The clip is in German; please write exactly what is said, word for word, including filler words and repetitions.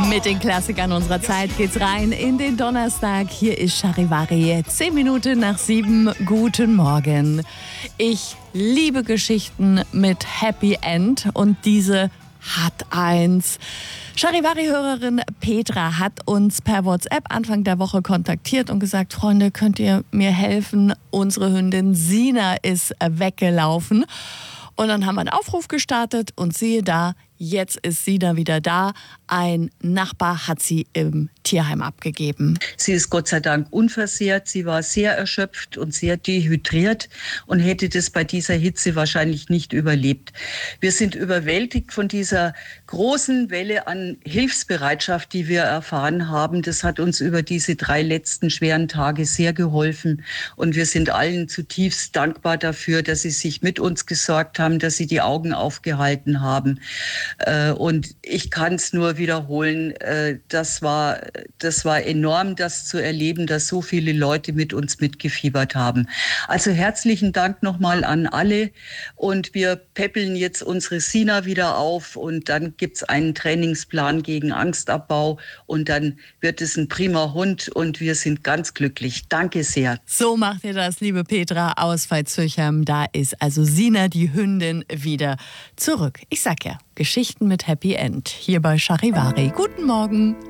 Mit den Klassikern unserer Zeit geht's rein in den Donnerstag. Hier ist Charivari, zehn Minuten nach sieben. Guten Morgen. Ich liebe Geschichten mit Happy End und diese hat eins. Charivari-Hörerin Petra hat uns per WhatsApp Anfang der Woche kontaktiert und gesagt, Freunde, könnt ihr mir helfen? Unsere Hündin Sina ist weggelaufen. Und dann haben wir einen Aufruf gestartet und siehe da, jetzt ist Sina wieder da. Ein Nachbar hat sie im Tierheim abgegeben. Sie ist Gott sei Dank unversehrt. Sie war sehr erschöpft und sehr dehydriert und hätte das bei dieser Hitze wahrscheinlich nicht überlebt. Wir sind überwältigt von dieser großen Welle an Hilfsbereitschaft, die wir erfahren haben. Das hat uns über diese drei letzten schweren Tage sehr geholfen. Und wir sind allen zutiefst dankbar dafür, dass sie sich mit uns gesorgt haben, dass sie die Augen aufgehalten haben. Und ich kann es nur wiederholen, das war, das war enorm, das zu erleben, dass so viele Leute mit uns mitgefiebert haben. Also herzlichen Dank nochmal an alle und wir peppeln jetzt unsere Sina wieder auf und dann gibt es einen Trainingsplan gegen Angstabbau und dann wird es ein prima Hund und wir sind ganz glücklich. Danke sehr. So macht ihr das, liebe Petra aus Veitshöchheim. Da ist also Sina, die Hündin, wieder zurück. Ich sag ja, Geschichten mit Happy End hier bei Charivari. Guten Morgen.